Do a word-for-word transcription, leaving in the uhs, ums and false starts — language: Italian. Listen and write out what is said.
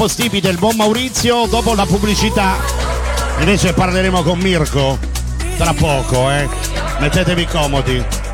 Stipite il buon Maurizio dopo la pubblicità. Invece parleremo con Mirko tra poco, eh. Mettetevi comodi.